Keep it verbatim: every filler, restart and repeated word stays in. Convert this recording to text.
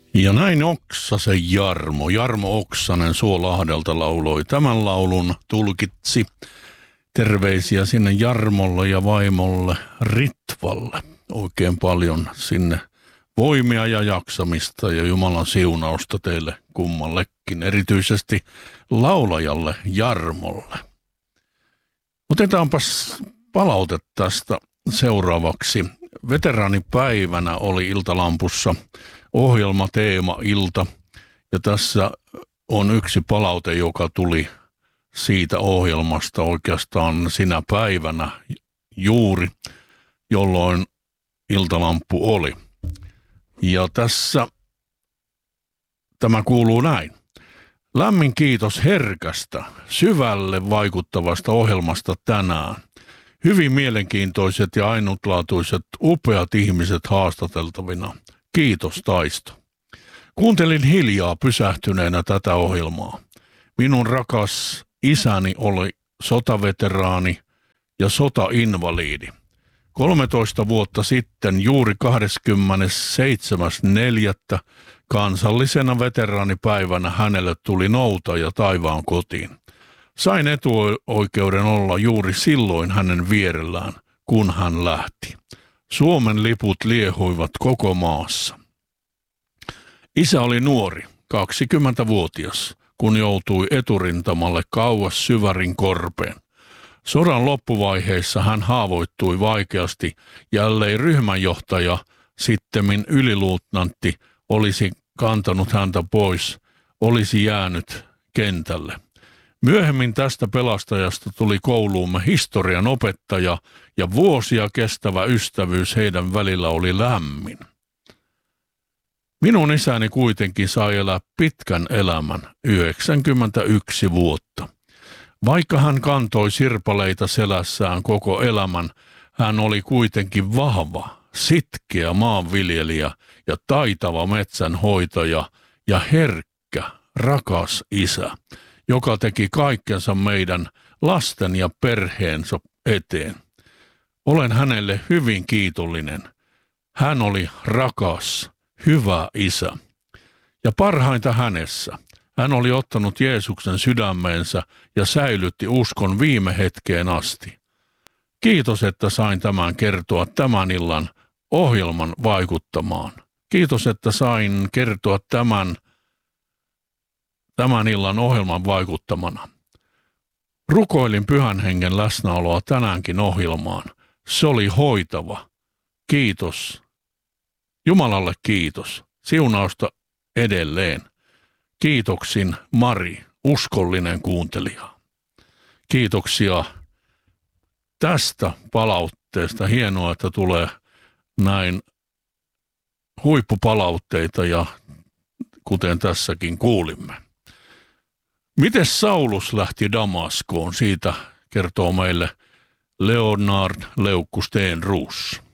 Ja näin Oksasen Jarmo, Jarmo Oksanen Suolahdelta lauloi tämän laulun, tulkitsi. Terveisiä sinne Jarmolle ja vaimolle Ritvalle. Oikein paljon sinne voimia ja jaksamista ja Jumalan siunausta teille kummallekin, erityisesti laulajalle Jarmolle. Otetaanpas palaute tästä seuraavaksi. Veteraanipäivänä oli Iltalampussa ohjelma Teema Ilta ja tässä on yksi palaute, joka tuli siitä ohjelmasta oikeastaan sinä päivänä juuri, jolloin Iltalamppu oli. Ja tässä tämä kuuluu näin. Lämmin kiitos herkästä, syvälle vaikuttavasta ohjelmasta tänään. Hyvin mielenkiintoiset ja ainutlaatuiset, upeat ihmiset haastateltavina. Kiitos Taisto. Kuuntelin hiljaa pysähtyneenä tätä ohjelmaa. Minun rakas isäni oli sotaveteraani ja sotainvaliidi. kolmetoista vuotta sitten juuri kahdeskymmenesseitsemäs neljättä kansallisena veteraanipäivänä hänelle tuli noutaja taivaan kotiin. Sain etuoikeuden olla juuri silloin hänen vierellään, kun hän lähti. Suomen liput liehuivat koko maassa. Isä oli nuori, kaksikymmentävuotias, kun joutui eturintamalle kauas Syvärin korpeen. Sodan loppuvaiheissa hän haavoittui vaikeasti, jälleen ryhmänjohtaja, sittemmin yliluutnantti, olisi kantanut häntä pois, olisi jäänyt kentälle. Myöhemmin tästä pelastajasta tuli kouluumme historian opettaja ja vuosia kestävä ystävyys heidän välillä oli lämmin. Minun isäni kuitenkin sai elää pitkän elämän, yhdeksänkymmentäyksi vuotta. Vaikka hän kantoi sirpaleita selässään koko elämän, hän oli kuitenkin vahva, sitkeä maanviljelijä ja taitava metsänhoitaja ja herkkä, rakas isä, joka teki kaikkensa meidän lasten ja perheensä eteen. Olen hänelle hyvin kiitollinen. Hän oli rakas, hyvä isä. Ja parhainta hänessä, hän oli ottanut Jeesuksen sydämeensä ja säilytti uskon viime hetkeen asti. Kiitos, että sain tämän kertoa tämän illan ohjelman vaikuttamaan. Kiitos, että sain kertoa tämän, tämän illan ohjelman vaikuttamana. Rukoilin Pyhän Hengen läsnäoloa tänäänkin ohjelmaan. Se oli hoitava. Kiitos. Jumalalle kiitos. Siunausta edelleen. Kiitoksin Mari, uskollinen kuuntelija. Kiitoksia tästä palautteesta. Hienoa, että tulee näin huippupalautteita ja kuten tässäkin kuulimme. Miten Saulus lähti Damaskoon? Siitä kertoo meille Leonard Leukku Steenruus.